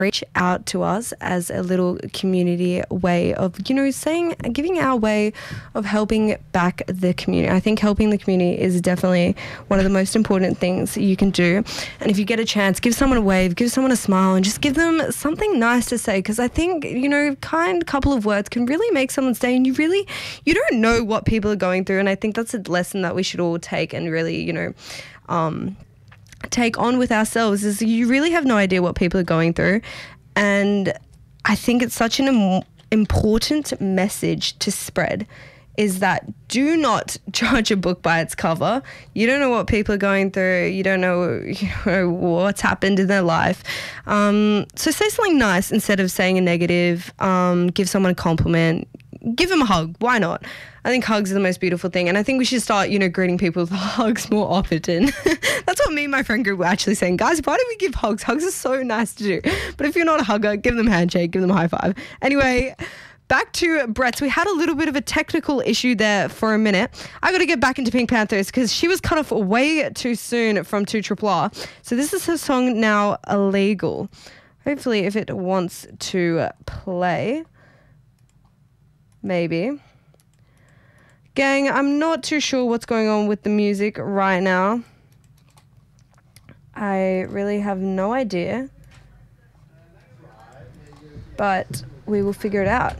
reach out to us as a little community way of, giving our way of helping back the community. I think helping the community is definitely one of the most important things you can do. And if you get a chance, give someone a wave, give someone a smile, and just give them something nice to say. Because I think, kind couple of words can really make someone's day, and you don't know what people are going through. And I think that's a lesson that we should all take and really, take on with ourselves, is you really have no idea what people are going through. And I think it's such an important message to spread, is that do not judge a book by its cover. You don't know what people are going through. You don't know, what's happened in their life. So say something nice instead of saying a negative. Give someone a compliment. Give them a hug. Why not? I think hugs are the most beautiful thing. And I think we should start, greeting people with hugs more often. That's what me and my friend group were actually saying. Guys, why don't we give hugs? Hugs are so nice to do. But if you're not a hugger, give them a handshake, give them a high five. Anyway, back to Brett's. We had a little bit of a technical issue there for a minute. I got to get back into Pink Panthers because she was cut off way too soon from 2RRR. So this is her song now, Illegal. Hopefully if it wants to play. Maybe. Gang, I'm not too sure what's going on with the music right now. I really have no idea. But we will figure it out.